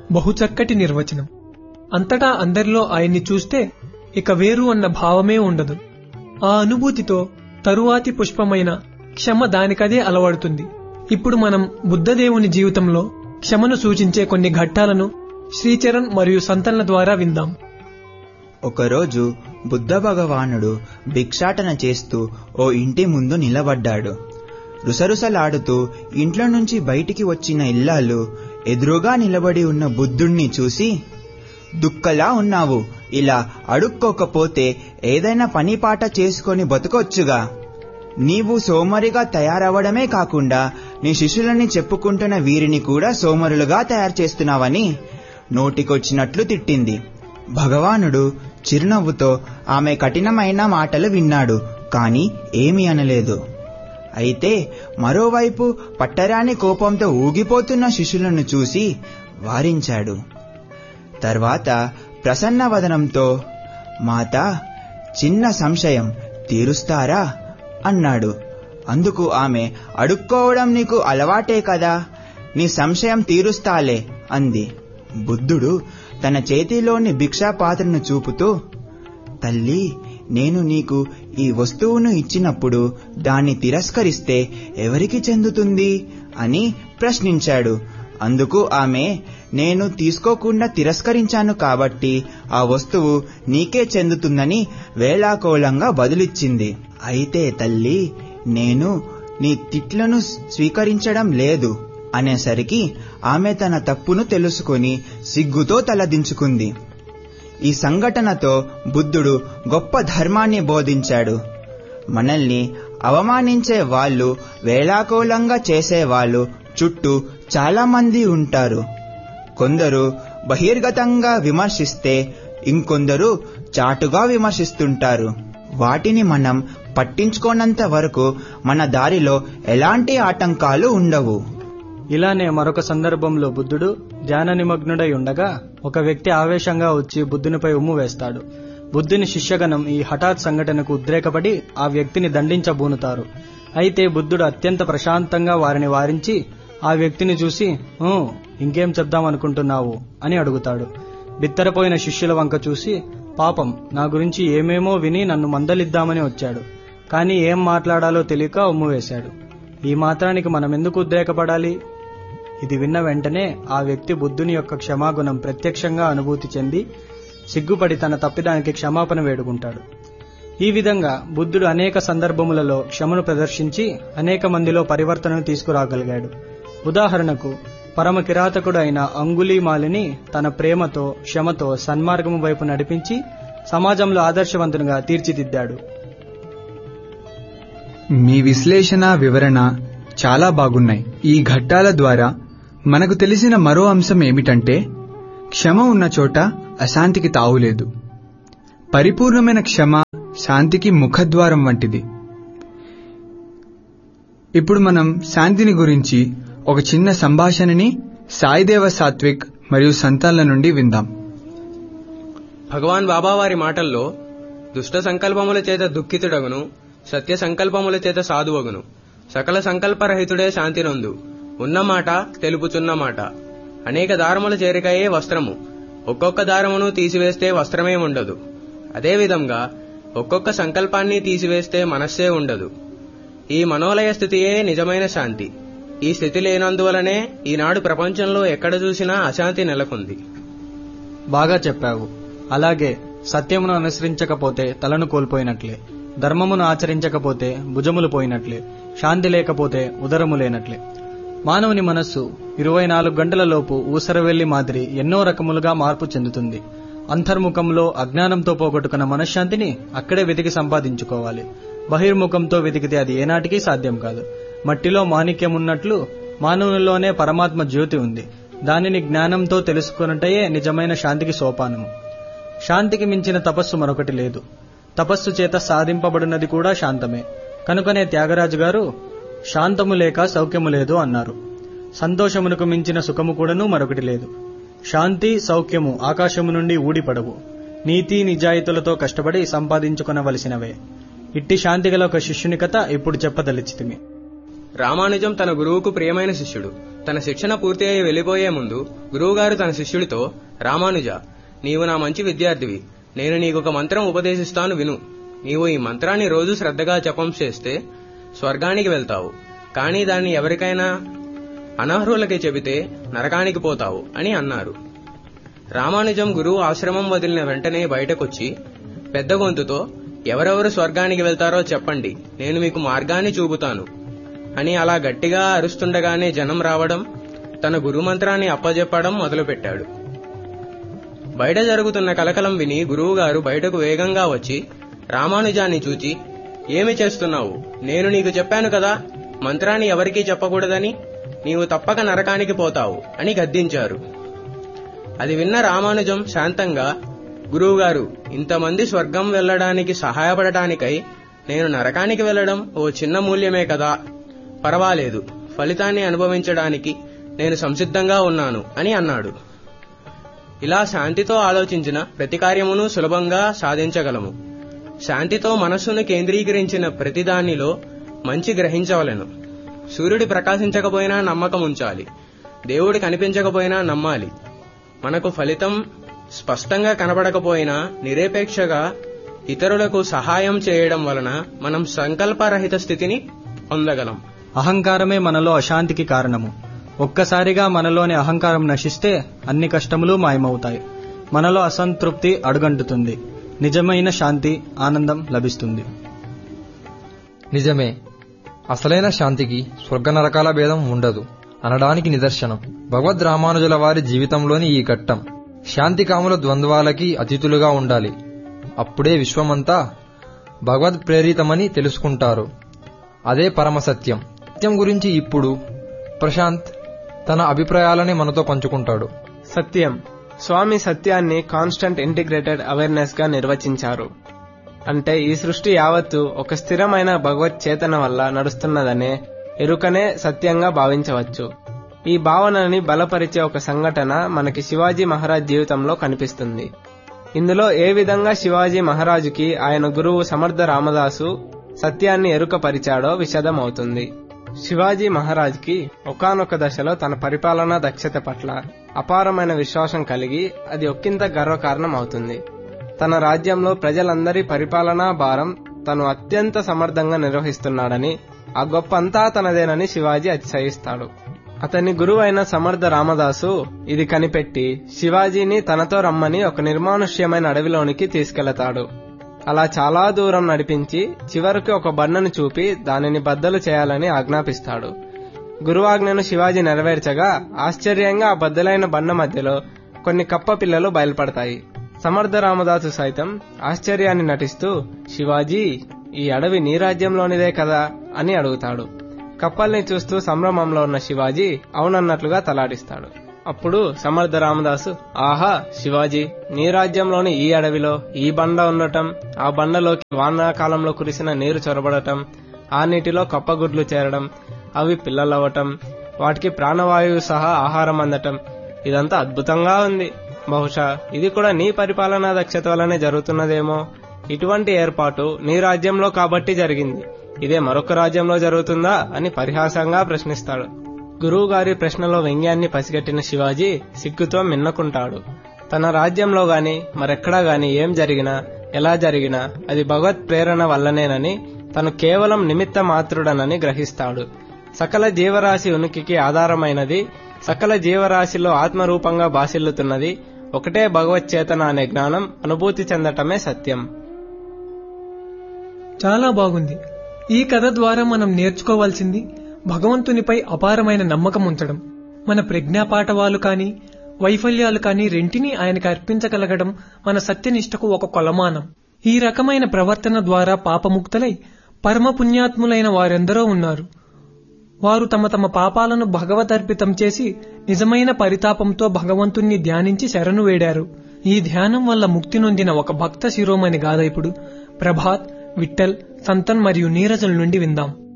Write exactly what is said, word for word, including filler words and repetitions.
బహుచక్కటి నిర్వచనం. అంతటా అందరిలో ఆయన్ని చూస్తే ఇక వేరు అన్న భావమే ఉండదు. ఆ అనుభూతితో తరువాతి పుష్పమైన క్షమ దానికదే అలవడుతుంది. ఇప్పుడు మనం బుద్ధదేవుని జీవితంలో క్షమను సూచించే కొన్ని ఘట్టాలను శ్రీచరణ్ మరియు సంతన్ల ద్వారా విందాం. ఒకరోజు బుద్ధ భగవానుడు భిక్షాటన చేస్తూ ఓ ఇంటి ముందు నిలబడ్డాడు. రుసరుసలాడుతూ ఇంట్లో నుంచి బయటికి వచ్చిన ఇల్లాలు ఎదురుగా నిలబడి ఉన్న బుద్ధుణ్ణి చూసి, దుక్కలా ఉన్నావు, ఇలా అడుక్కోకపోతే ఏదైనా పనిపాట చేసుకొని బతుకొచ్చుగా. నీవు సోమరిగా తయారవడమే కాకుండా నీ శిష్యులని చెప్పుకుంటున్న వీరిని కూడా సోమరులుగా తయారు చేస్తున్నావని నోటికొచ్చినట్లు తిట్టింది. భగవానుడు చిరునవ్వుతో ఆమె కఠినమైన మాటలు విన్నాడు, కాని ఏమీ అనలేదు. అయితే మరోవైపు పట్టరాని కోపంతో ఊగిపోతున్న శిష్యులను చూసి వారించాడు. తర్వాత ప్రసన్న వదనంతో, మాతా, చిన్న సంశయం తీరుస్తారా అన్నాడు. అందుకు ఆమె, అడుక్కోవడం నీకు అలవాటే కదా, నీ సంశయం తీరుస్తాలే అంది. బుద్ధుడు తన చేతిలోని భిక్షా పాత్రను చూపుతూ, తల్లి, నేను నీకు ఈ వస్తువును ఇచ్చినప్పుడు దాన్ని తిరస్కరిస్తే ఎవరికి చెందుతుంది అని ప్రశ్నించాడు. అందుకు ఆమె, నేను తీసుకోకుండా తిరస్కరించాను కాబట్టి ఆ వస్తువు నీకే చెందుతుందని వేళాకోళంగా బదులిచ్చింది. అయితే తల్లి, నేను నీ తిట్లను స్వీకరించడం లేదు అనేసరికి ఆమె తన తప్పును తెలుసుకొని సిగ్గుతో తలదించుకుంది. ఈ సంఘటనతో బుద్ధుడు గొప్ప ధర్మాన్ని బోధించాడు. మనల్ని అవమానించే వాళ్ళు, వేళాకోళంగా చేసేవాళ్ళు చుట్టూ చాలా మంది ఉంటారు. కొందరు బహిర్గతంగా విమర్శిస్తే ఇంకొందరు చాటుగా విమర్శిస్తుంటారు. వాటిని మనం పట్టించుకోనంత వరకు మన దారిలో ఎలాంటి ఆటంకాలు ఉండవు. ఇలానే మరొక సందర్భంలో బుద్ధుడు ధ్యాన నిమగ్నుడై ఉండగా ఒక వ్యక్తి ఆవేశంగా వచ్చి బుద్ధునిపై ఉమ్ము వేస్తాడు. బుద్ధుని శిష్యగణం ఈ హఠాత్ సంఘటనకు ఉద్రేకపడి ఆ వ్యక్తిని దండించబూనుతారు. అయితే బుద్ధుడు అత్యంత ప్రశాంతంగా వారిని వారించి ఆ వ్యక్తిని చూసి, ఇంకేం చెప్దామనుకుంటున్నావు అని అడుగుతాడు. బిత్తరపోయిన శిష్యుల వంక చూసి, పాపం, నా గురించి ఏమేమో విని నన్ను మందలిద్దామని వచ్చాడు, కానీ ఏం మాట్లాడాలో తెలియక ఉమ్ము వేశాడు. ఈ మాత్రానికి మనమెందుకు ఉద్రేకపడాలి? ఇది విన్న వెంటనే ఆ వ్యక్తి బుద్ధుని యొక్క క్షమాగుణం ప్రత్యక్షంగా అనుభూతి చెంది సిగ్గుపడి తన తప్పిదానికి క్షమాపణ వేడుకుంటాడు. ఈ విధంగా బుద్ధుడు అనేక సందర్భములలో క్షమను ప్రదర్శించి అనేక మందిలో పరివర్తనను తీసుకురాగలిగాడు. ఉదాహరణకు, పరమ కిరాతకుడు అయిన అంగుళీమాలిని తన ప్రేమతో, క్షమతో సన్మార్గము వైపు నడిపించి సమాజంలో ఆదర్శవంతునిగా తీర్చిదిద్దాడు. మీ విశ్లేషణ, వివరణ చాలా బాగున్నాయి. ఈ ఘట్టాల ద్వారా మనకు తెలిసిన మరో అంశం ఏమిటంటే, క్షమ ఉన్న చోట అశాంతికి తావులేదు. పరిపూర్ణమైన క్షమ శాంతికి ముఖద్వారం వంటిది. ఇప్పుడు మనం శాంతిని గురించి ఒక చిన్న సంభాషణని సాయిదేవ సాత్విక్ మరియు సంతాన్ల నుండి విందాం. భగవాన్ బాబావారి మాటల్లో, దుష్ట సంకల్పముల చేత దుఃఖితుడగును, సత్య సంకల్పముల చేత సాధువగును, సకల సంకల్పరహితుడే శాంతినందు, ఉన్నమాట తెలుపుచున్నమాట. అనేక దారముల చేరికయే వస్త్రము, ఒక్కొక్క దారమును తీసివేస్తే వస్త్రమే ఉండదు. అదేవిధంగా ఒక్కొక్క సంకల్పాన్ని తీసివేస్తే మనస్సే ఉండదు. ఈ మనోలయ స్థితియే నిజమైన శాంతి. ఈ స్థితి లేనందువలనే ఈనాడు ప్రపంచంలో ఎక్కడ చూసినా అశాంతి నెలకొంది. బాగా చెప్పావు. అలాగే సత్యమును అనుసరించకపోతే తలను కోల్పోయినట్లే, ధర్మమును ఆచరించకపోతే భుజములు పోయినట్లే, శాంతి లేకపోతే ఉదరము లేనట్లే. మానవుని మనస్సు ఇరవై నాలుగు గంటల లోపు ఊసరవెల్లి మాదిరి ఎన్నో రకములుగా మార్పు చెందుతుంది. అంతర్ముఖంలో అజ్ఞానంతో పోగొట్టుకున్న మనశ్శాంతిని అక్కడే వెతికి సంపాదించుకోవాలి. బహిర్ముఖంతో వెతికితే అది ఏనాటికి సాధ్యం కాదు. మట్టిలో మాణిక్యమున్నట్లు మానవునిలోనే పరమాత్మ జ్యోతి ఉంది. దానిని జ్ఞానంతో తెలుసుకున్నట్టయే నిజమైన శాంతికి సోపానము. శాంతికి మించిన తపస్సు మరొకటి లేదు. తపస్సు చేత సాధింపబడినది కూడా శాంతమే. కనుకనే త్యాగరాజు గారు శాంతము లేక సౌఖ్యము లేదు అన్నారు. సంతోషమునకు మించిన సుఖము కూడాను మరొకటి లేదు. శాంతి, సౌఖ్యము ఆకాశము నుండి ఊడిపడవు. నీతి నిజాయితీలతో కష్టపడి సంపాదించుకొనవలసినవే. ఇట్టి శాంతిగల ఒక శిష్యుని కథ ఇప్పుడు చెప్పదలిచితిమి. రామానుజం తన గురువుకు ప్రియమైన శిష్యుడు. తన శిక్షణ పూర్తి అయి వెళ్లిపోయే ముందు గురువుగారు తన శిష్యుడితో, రామానుజ, నీవు నా మంచి విద్యార్థివి. నేను నీకొక మంత్రం ఉపదేశిస్తాను, విను. నీవు ఈ మంత్రాన్ని రోజు శ్రద్ధగా జపం చేస్తే స్వర్గానికి వెళ్తావు. కానీ దాన్ని ఎవరికైనా అనర్హులకి చెబితే నరకానికి పోతావు అని అన్నారు. రామానుజం గురువు ఆశ్రమం వదిలిన వెంటనే బయటకొచ్చి పెద్ద గొంతుతో, ఎవరెవరు స్వర్గానికి వెళ్తారో చెప్పండి, నేను మీకు మార్గాన్ని చూపుతాను అని అలా గట్టిగా అరుస్తుండగానే జనం రావడం, తన గురుమంత్రాన్ని అప్పజెప్పడం మొదలుపెట్టాడు. బయట జరుగుతున్న కలకలం విని గురువుగారు బయటకు వేగంగా వచ్చి రామానుజాన్ని చూచి, ఏమి చేస్తున్నావు? నేను నీకు చెప్పాను కదా, మంత్రాన్ని ఎవరికీ చెప్పకూడదని. నీవు తప్పక నరకానికి పోతావు అని గద్దించారు. అది విన్న రామానుజం శాంతంగా, గురువుగారు, ఇంతమంది స్వర్గం వెళ్లడానికి సహాయపడటానికై నేను నరకానికి వెళ్లడం ఓ చిన్న మూల్యమే కదా, పర్వాలేదు, ఫలితాన్ని అనుభవించడానికి నేను సంసిద్ధంగా ఉన్నాను అని అన్నాడు. ఇలా శాంతితో ఆలోచించిన ప్రతి కార్యమును సులభంగా సాధించగలము. శాంతితో మనస్సును కేంద్రీకరించిన ప్రతిదానిలో మంచి గ్రహించవలెను. సూర్యుడి ప్రకాశించకపోయినా నమ్మకం ఉంచాలి. దేవుడి కనిపించకపోయినా నమ్మాలి. మనకు ఫలితం స్పష్టంగా కనబడకపోయినా నిరపేక్షగా ఇతరులకు సహాయం చేయడం వలన మనం సంకల్పరహిత స్థితిని పొందగలం. అహంకారమే మనలో అశాంతికి కారణము. ఒక్కసారిగా మనలోని అహంకారం నశిస్తే అన్ని కష్టములు మాయమవుతాయి. మనలో అసంతృప్తి అడుగంటుతుంది. నిజమైన శాంతి, ఆనందం లభిస్తుంది. నిజమే, అసలైన శాంతికి స్వర్గ నరకాల భేదం ఉండదు అనడానికి నిదర్శనం భగవద్ రామానుజుల వారి జీవితంలోని ఈ ఘట్టం. శాంతి కాముల ద్వంద్వాలకి అతిథులుగా ఉండాలి. అప్పుడే విశ్వమంతా భగవద్ ప్రేరితమని తెలుసుకుంటారు. అదే పరమసత్యం. సత్యం గురించి ఇప్పుడు ప్రశాంత్ తన అభిప్రాయాలని మనతో పంచుకుంటాడు. సత్యం, స్వామి సత్యాన్ని కాన్స్టెంట్ ఇంటిగ్రేటెడ్ అవేర్నెస్ గా నిర్వచించారు. అంటే ఈ సృష్టి యావత్తు ఒక స్థిరమైన భగవత్ చేతన వల్ల నడుస్తున్నదనే ఎరుకనే సత్యంగా భావించవచ్చు. ఈ భావనని బలపరిచే ఒక సంఘటన మనకి శివాజీ మహారాజ్ జీవితంలో కనిపిస్తుంది. ఇందులో ఏ విధంగా శివాజీ మహారాజుకి ఆయన గురువు సమర్థ రామదాసు సత్యాన్ని ఎరుకపరిచాడో విశదమవుతుంది. శివాజీ మహారాజ్కి ఒకానొక దశలో తన పరిపాలనా దక్షత పట్ల అపారమైన విశ్వాసం కలిగి అది ఒక్కింత గర్వకారణం అవుతుంది. తన రాజ్యంలో ప్రజలందరి పరిపాలనా భారం తను అత్యంత సమర్థంగా నిర్వహిస్తున్నాడని, ఆ గొప్ప అంతా తనదేనని శివాజీ అతిశయిస్తాడు. అతని గురువైన సమర్థ రామదాసు ఇది కనిపెట్టి శివాజీని తనతో రమ్మని ఒక నిర్మానుష్యమైన అడవిలోనికి తీసుకెళతాడు. అలా చాలా దూరం నడిపించి చివరికి ఒక బండను చూపి దానిని బద్దలు చేయాలని ఆజ్ఞాపిస్తాడు. గురువాజ్ఞను శివాజీ నెరవేర్చగా ఆశ్చర్యంగా ఆ బద్దలైన బండ మధ్యలో కొన్ని కప్ప పిల్లలు బయలుపడతాయి. సమర్థ రామదాసు సైతం ఆశ్చర్యాన్ని నటిస్తూ, శివాజీ, ఈ అడవి నీ రాజ్యంలోనిదే కదా అని అడుగుతాడు. కప్పల్ని చూస్తూ సంభ్రమంలో ఉన్న శివాజీ అవునన్నట్లుగా తలాడిస్తాడు. అప్పుడు సమర్థ రామదాసు, ఆహా శివాజీ, నీ రాజ్యంలోని ఈ అడవిలో ఈ బండ ఉండటం, ఆ బండలోకి వానాకాలంలో కురిసిన నీరు చొరబడటం, ఆ నీటిలో కప్పగుడ్లు చేరడం, అవి పిల్లలవ్వటం, వాటికి ప్రాణవాయువు సహా ఆహారం అందటం, ఇదంతా అద్భుతంగా ఉంది. బహుశా ఇది కూడా నీ పరిపాలనా దక్షత వల్లనే జరుగుతున్నదేమో. ఇటువంటి ఏర్పాటు నీ రాజ్యంలో కాబట్టి జరిగింది, ఇదే మరొక రాజ్యంలో జరుగుతుందా అని పరిహాసంగా ప్రశ్నిస్తాడు. గురువుగారి ప్రశ్నలో వ్యంగ్యాన్ని పసిగట్టిన శివాజీ సిగ్గుతో మిన్నకుంటాడు. తన రాజ్యంలో గాని మరెక్కడా గాని ఏం జరిగినా ఎలా జరిగినా అది భగవత్ ప్రేరణ వల్లనేనని, తను కేవలం నిమిత్త మాత్రుడనని గ్రహిస్తాడు. సకల జీవరాశి ఉనికికి ఆధారమైనది, సకల జీవరాశిలో ఆత్మరూపంగా బాసిల్లుతున్నది ఒకటే భగవచ్చేతన అనే జ్ఞానం అనుభూతి చెందటమే సత్యం. చాలా బాగుంది. ఈ కథ ద్వారా మనం నేర్చుకోవాల్సింది భగవంతునిపై అపారమైన నమ్మకం ఉంచడం. మన ప్రజ్ఞాపాఠవాలు కాని వైఫల్యాలు కాని రెంటినీ ఆయనకు అర్పించగలగడం మన సత్యనిష్టకు ఒక కొలమానం. ఈ రకమైన ప్రవర్తన ద్వారా పాపముక్తులై పరమ పుణ్యాత్ములైన వారెందరో ఉన్నారు. వారు తమ తమ పాపాలను భగవదర్పితం చేసి నిజమైన పరితాపంతో భగవంతుణ్ణి ధ్యానించి శరణు వేడారు. ఈ ధ్యానం వల్ల ముక్తి నొందిన ఒక భక్త శిరోమణి గాథ ఇప్పుడు ప్రభాత్, విఠల్, సంతన్ మరియు నీరజుల నుండి విందాం.